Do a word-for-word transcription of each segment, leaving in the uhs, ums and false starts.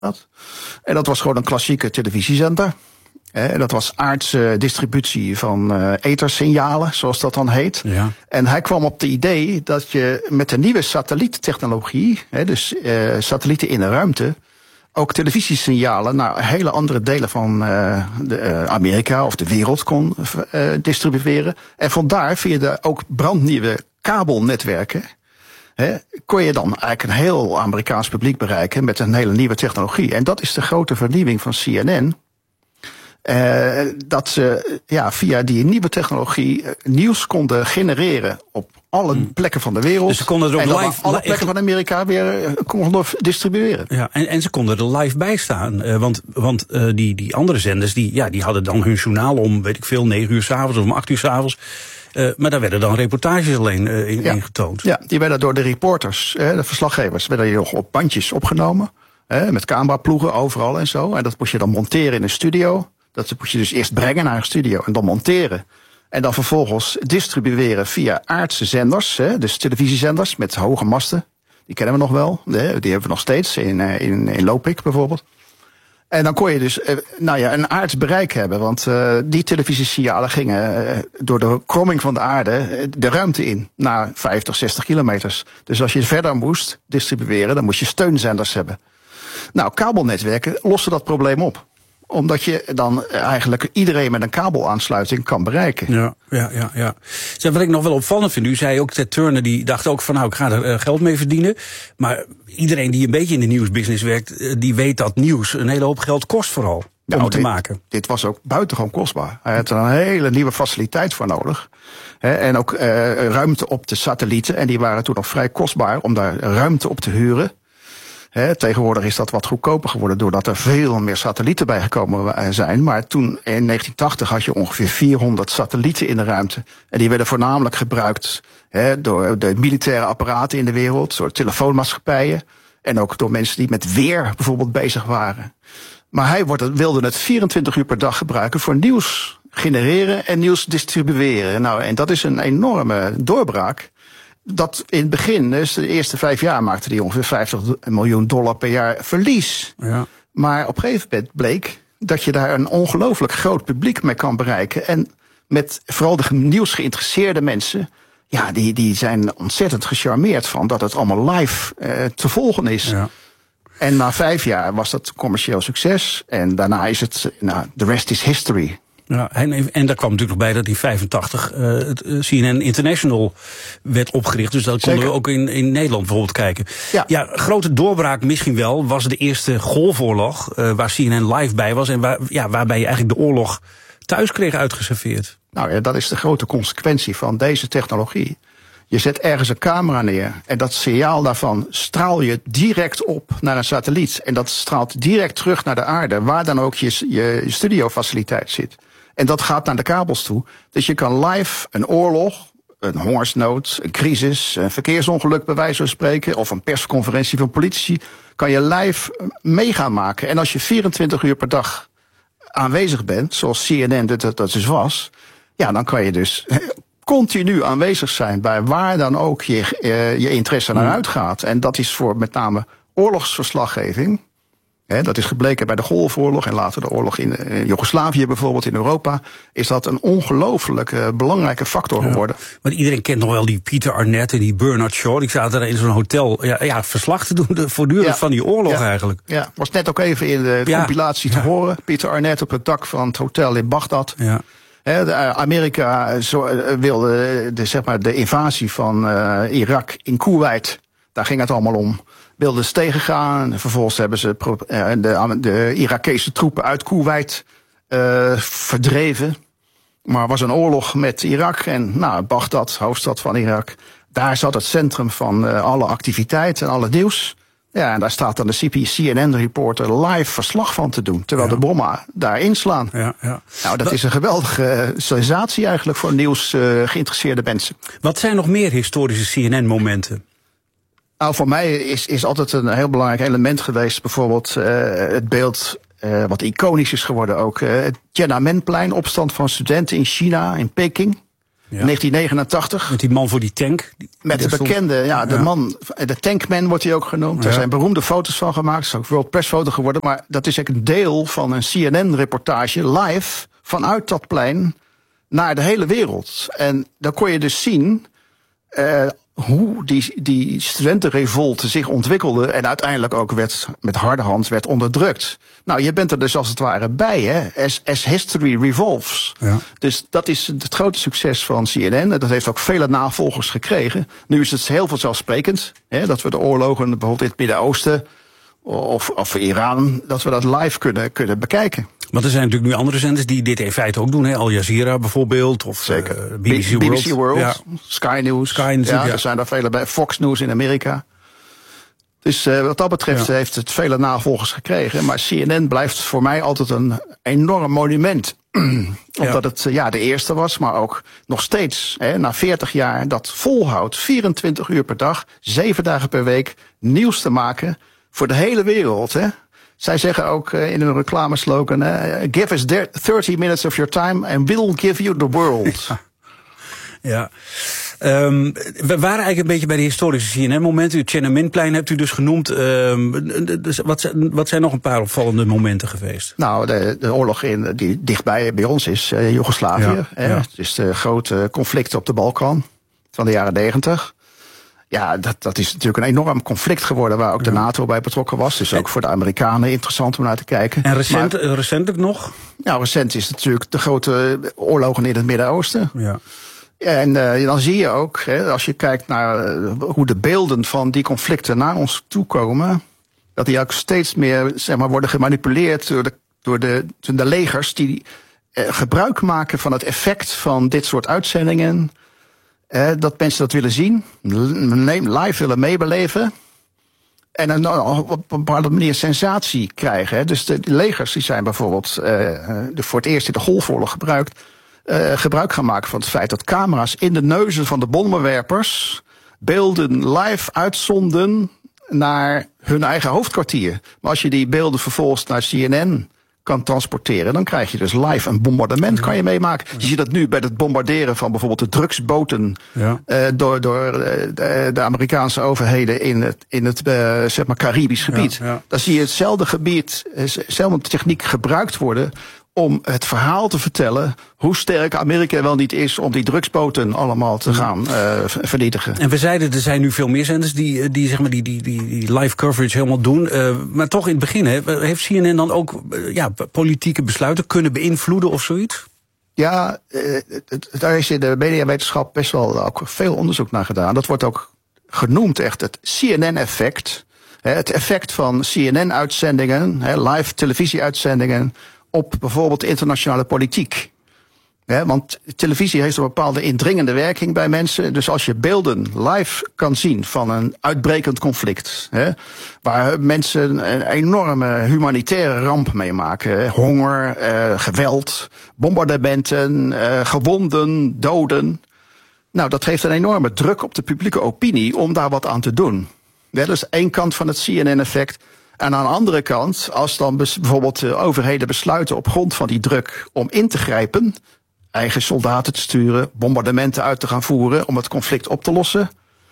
Dat. En dat was gewoon een klassieke televisiezender. En dat was aardse distributie van uh, ethersignalen, zoals dat dan heet. Ja. En hij kwam op het idee dat je met de nieuwe satelliettechnologie, hè, dus uh, satellieten in de ruimte, ook televisiesignalen naar hele andere delen van uh, de, uh, Amerika of de wereld kon uh, distribueren. En vandaar, via de ook brandnieuwe kabelnetwerken, He, kon je dan eigenlijk een heel Amerikaans publiek bereiken met een hele nieuwe technologie. En dat is de grote vernieuwing van C N N. Uh, dat ze ja, via die nieuwe technologie uh, nieuws konden genereren op alle hmm. plekken van de wereld. Dus ze konden er ook en live, alle plekken van Amerika weer uh, konden distribueren. Ja, en, en ze konden er live bij staan. Uh, want want uh, die, die andere zenders die, ja, die hadden dan hun journaal om, weet ik veel, negen uur 's avonds of om acht uur 's avonds. Uh, maar daar werden dan reportages alleen uh, in, ja. in getoond. Ja, die werden door de reporters, eh, de verslaggevers, werden die nog op bandjes opgenomen. Eh, met cameraploegen overal en zo. En dat moest je dan monteren in een studio. Dat moest je dus eerst brengen naar een studio en dan monteren. En dan vervolgens distribueren via aardse zenders, hè, dus televisiezenders met hoge masten. Die kennen we nog wel, die hebben we nog steeds, in, in, in Lopik bijvoorbeeld. En dan kon je dus nou ja, een aards bereik hebben, want uh, die televisiesignalen gingen uh, door de kromming van de aarde de ruimte in, naar vijftig, zestig kilometers. Dus als je verder moest distribueren, dan moest je steunzenders hebben. Nou, kabelnetwerken lossen dat probleem op. Omdat je dan eigenlijk iedereen met een kabelaansluiting kan bereiken. Ja, ja, ja, ja. Zeg, wat ik nog wel opvallend vind, u zei ook, Ted Turner die dacht ook van nou, ik ga er geld mee verdienen. Maar iedereen die een beetje in de nieuwsbusiness werkt, die weet dat nieuws een hele hoop geld kost vooral om nou, het te dit, maken. Dit was ook buitengewoon kostbaar. Hij had er een hele nieuwe faciliteit voor nodig. He, en ook uh, ruimte op de satellieten. En die waren toen nog vrij kostbaar om daar ruimte op te huren. He, tegenwoordig is dat wat goedkoper geworden doordat er veel meer satellieten bijgekomen zijn. Maar toen in negentien tachtig had je ongeveer vierhonderd satellieten in de ruimte. En die werden voornamelijk gebruikt he, door de militaire apparaten in de wereld, door telefoonmaatschappijen. En ook door mensen die met weer bijvoorbeeld bezig waren. Maar hij wilde het vierentwintig uur per dag gebruiken voor nieuws genereren en nieuws distribueren. Nou, en dat is een enorme doorbraak. Dat in het begin, dus de eerste vijf jaar, maakte hij ongeveer vijftig miljoen dollar per jaar verlies. Ja. Maar op een gegeven moment bleek dat je daar een ongelooflijk groot publiek mee kan bereiken. En met vooral de nieuws geïnteresseerde mensen, ja, die, die zijn ontzettend gecharmeerd van dat het allemaal live uh, te volgen is. Ja. En na vijf jaar was dat commercieel succes. En daarna is het, nou, the rest is history. Ja, en, en daar kwam natuurlijk nog bij dat in vijfentachtig uh, het uh, C N N International werd opgericht. Dus dat konden we ook in, in Nederland bijvoorbeeld kijken. Ja. ja, grote doorbraak misschien wel was de eerste golfoorlog, uh, waar C N N live bij was. En waar, ja, waarbij je eigenlijk de oorlog thuis kreeg uitgeserveerd. Nou ja, dat is de grote consequentie van deze technologie. Je zet ergens een camera neer en dat signaal daarvan straal je direct op naar een satelliet. En dat straalt direct terug naar de aarde, waar dan ook je, je studiofaciliteit zit. En dat gaat naar de kabels toe. Dus je kan live een oorlog, een hongersnood, een crisis, een verkeersongeluk bij wijze van spreken, of een persconferentie van politici, kan je live mee gaan maken. En als je vierentwintig uur per dag aanwezig bent, zoals C N N dat, dat dus was, ja, dan kan je dus continu aanwezig zijn bij waar dan ook je, uh, je interesse naar uitgaat. En dat is voor met name oorlogsverslaggeving. He, dat is gebleken bij de Golfoorlog en later de oorlog in uh, Joegoslavië bijvoorbeeld in Europa. Is dat een ongelooflijk uh, belangrijke factor geworden. Ja, maar iedereen kent nog wel die Peter Arnett en die Bernard Shaw. Die zaten daar in zo'n hotel ja, ja, verslag te doen voortdurend ja. van die oorlog ja. eigenlijk. Ja, was net ook even in de ja. compilatie te ja. horen. Peter Arnett op het dak van het hotel in Bagdad. Ja. He, de, uh, Amerika zo, uh, wilde de, zeg maar, de invasie van uh, Irak in Koeweit. Daar ging het allemaal om. Wilden ze tegengaan. Vervolgens hebben ze uh, de, de Irakese troepen uit Koeweit uh, verdreven. Maar er was een oorlog met Irak. En nou, Bagdad, hoofdstad van Irak. Daar zat het centrum van uh, alle activiteit en alle nieuws. Ja, en daar staat dan de C N N-reporter live verslag van te doen. Terwijl ja. de bommen daar inslaan. Ja, ja. Nou, dat Wat, is een geweldige sensatie eigenlijk voor nieuws uh, geïnteresseerde mensen. Wat zijn nog meer historische C N N-momenten? Nou, voor mij is, is altijd een heel belangrijk element geweest. Bijvoorbeeld uh, het beeld uh, wat iconisch is geworden ook. Uh, het Tiananmenplein, opstand van studenten in China, in Peking. Ja. negentien negenentachtig. Met die man voor die tank. Die met de bekende, ja, de ja. man, de Tankman wordt hij ook genoemd. Ja. Er zijn beroemde foto's van gemaakt. Het is ook World Press foto geworden. Maar dat is eigenlijk een deel van een C N N-reportage live vanuit dat plein naar de hele wereld. En dan kon je dus zien uh, hoe die, die studentenrevolte zich ontwikkelde en uiteindelijk ook werd, met harde hand werd onderdrukt. Nou, je bent er dus als het ware bij, hè, as, as history revolves. Ja. Dus dat is het grote succes van C N N. Dat heeft ook vele navolgers gekregen. Nu is het heel vanzelfsprekend, hè, dat we de oorlogen bijvoorbeeld in het Midden-Oosten of, of Iran, dat we dat live kunnen, kunnen bekijken. Want er zijn natuurlijk nu andere zenders die dit in feite ook doen. Hè? Al Jazeera bijvoorbeeld. Of zeker. Uh, B B C World. B B C World. Ja. Sky News. Sky News. Ja, ja. er zijn daar vele bij. Fox News in Amerika. Dus uh, wat dat betreft ja. heeft het vele navolgers gekregen. Maar C N N blijft voor mij altijd een enorm monument. Omdat ja. het ja, de eerste was, maar ook nog steeds, hè, na veertig jaar, dat volhoudt. vierentwintig uur per dag, zeven dagen per week, nieuws te maken voor de hele wereld. Hè. Zij zeggen ook uh, in hun reclameslogan, uh, give us thirty minutes of your time and we'll give you the world. Ja. ja. Um, we waren eigenlijk een beetje bij de historische C N N-momenten. U Tiananmenplein hebt u dus genoemd. Um, dus wat, zijn, wat zijn nog een paar opvallende momenten geweest? Nou, de, de oorlog in, die dichtbij bij ons is uh, Joegoslavië. Ja, hè? Ja. Het is de grote conflict op de Balkan van de jaren negentig. Ja, dat, dat is natuurlijk een enorm conflict geworden waar ook de ja. NATO bij betrokken was. Dus ook voor de Amerikanen interessant om naar te kijken. En recent, maar, recentelijk nog? Nou, recent is natuurlijk de grote oorlogen in het Midden-Oosten. Ja. En uh, dan zie je ook, hè, als je kijkt naar uh, hoe de beelden van die conflicten naar ons toekomen, dat die ook steeds meer, zeg maar, worden gemanipuleerd door de, door de, door de legers die uh, gebruik maken van het effect van dit soort uitzendingen. Uh, dat mensen dat willen zien, live willen meebeleven. En dan op een bepaalde manier sensatie krijgen. Hè. Dus de, de legers die zijn bijvoorbeeld uh, de, voor het eerst in de Golfoorlog gebruikt. Uh, gebruik gaan maken van het feit dat camera's in de neuzen van de bommenwerpers beelden live uitzonden naar hun eigen hoofdkwartier. Maar als je die beelden vervolgens naar C N N kan transporteren, dan krijg je dus live een bombardement, kan je meemaken. Je ziet dat nu bij het bombarderen van bijvoorbeeld de drugsboten ja. uh, door, door de, de Amerikaanse overheden in het, in het uh, zeg maar Caribisch gebied. Ja, ja. Dan zie je hetzelfde gebied, hetzelfde techniek gebruikt worden om het verhaal te vertellen hoe sterk Amerika wel niet is om die drugsboten allemaal te gaan uh, vernietigen. En we zeiden, er zijn nu veel meer zenders die, die, zeg maar, die, die, die, die live coverage helemaal doen. Uh, maar toch in het begin, hè, heeft C N N dan ook uh, ja, politieke besluiten kunnen beïnvloeden of zoiets? Ja, uh, daar is in de mediawetenschap best wel ook veel onderzoek naar gedaan. Dat wordt ook genoemd echt het C N N-effect. Het effect van C N N-uitzendingen, live televisieuitzendingen op bijvoorbeeld de internationale politiek. He, want televisie heeft een bepaalde indringende werking bij mensen. Dus als je beelden live kan zien van een uitbrekend conflict, he, waar mensen een enorme humanitaire ramp meemaken, he, honger, uh, geweld, bombardementen, uh, gewonden, doden. Nou, dat geeft een enorme druk op de publieke opinie om daar wat aan te doen. Ja, dat is één kant van het C N N-effect. En aan de andere kant, als dan bijvoorbeeld de overheden besluiten op grond van die druk om in te grijpen, eigen soldaten te sturen, bombardementen uit te gaan voeren om het conflict op te lossen.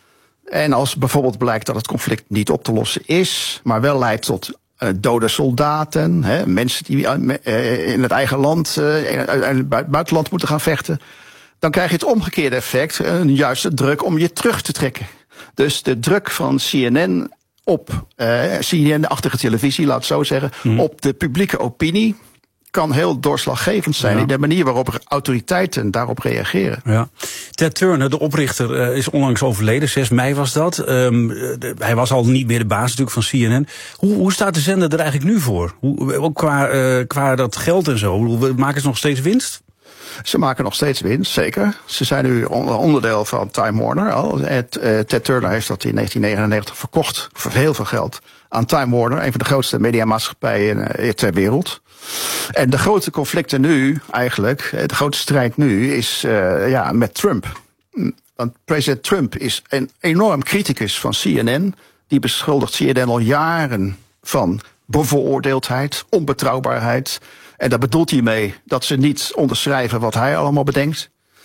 En als bijvoorbeeld blijkt dat het conflict niet op te lossen is, maar wel leidt tot uh, dode soldaten, hè, mensen die uh, in het eigen land, uh, in het buitenland moeten gaan vechten, dan krijg je het omgekeerde effect, een juiste druk om je terug te trekken. Dus de druk van C N N op uh, C N N-achtige televisie, laat het zo zeggen, mm. op de publieke opinie kan heel doorslaggevend zijn ja. in de manier waarop autoriteiten daarop reageren. Ja. Ted Turner, de oprichter, uh, is onlangs overleden. zes mei was dat. Um, de, hij was al niet meer de baas natuurlijk van C N N. Hoe, hoe staat de zender er eigenlijk nu voor? Hoe, ook qua, uh, qua dat geld en zo. Hoe, maken ze nog steeds winst? Ze maken nog steeds winst, zeker. Ze zijn nu onderdeel van Time Warner al. Ted Turner heeft dat in negentien negenennegentig verkocht voor heel veel geld aan Time Warner, een van de grootste mediamaatschappijen ter wereld. En de grote conflicten nu, eigenlijk, de grote strijd nu, is uh, ja, met Trump. Want president Trump is een enorm criticus van C N N. Die beschuldigt C N N al jaren van bevooroordeeldheid, onbetrouwbaarheid. En daar bedoelt hij mee dat ze niet onderschrijven wat hij allemaal bedenkt.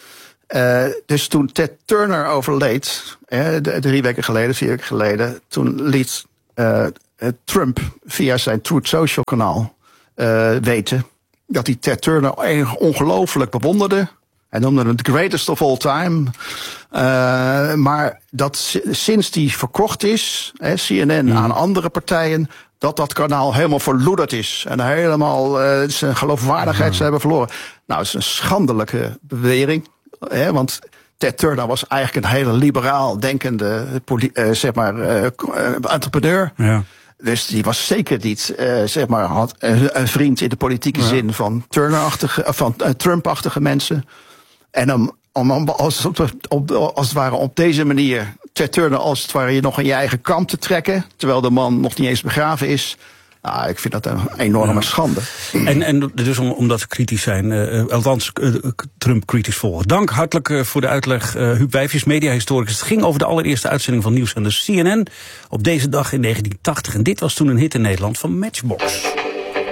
Uh, dus toen Ted Turner overleed, eh, drie weken geleden, vier weken geleden, toen liet uh, Trump via zijn Truth Social kanaal uh, weten dat hij Ted Turner ongelooflijk bewonderde. Hij noemde hem the greatest of all time. Uh, maar dat sinds die verkocht is, hè, C N N, mm. aan andere partijen, dat dat kanaal helemaal verloederd is. En helemaal uh, zijn geloofwaardigheid mm. ze hebben verloren. Nou, dat is een schandelijke bewering. Hè, want Ted Turner was eigenlijk een hele liberaal denkende uh, zeg maar, uh, entrepreneur. Ja. Dus die was zeker niet, uh, zeg maar, had een, een vriend in de politieke ja. zin van Turner-achtige, van uh, Trump-achtige mensen. En om, om als, op, op, als het ware op deze manier Ted Turner als het ware je nog in je eigen kamp te trekken, terwijl de man nog niet eens begraven is. Nou, ik vind dat een enorme ja. schande. En, en dus om, omdat ze kritisch zijn, uh, althans uh, Trump kritisch volgen. Dank hartelijk uh, voor de uitleg, uh, Huub Wijfjes, mediahistoricus. Het ging over de allereerste uitzending van Nieuws aan de C N N op deze dag in negentien tachtig. En dit was toen een hit in Nederland van Matchbox.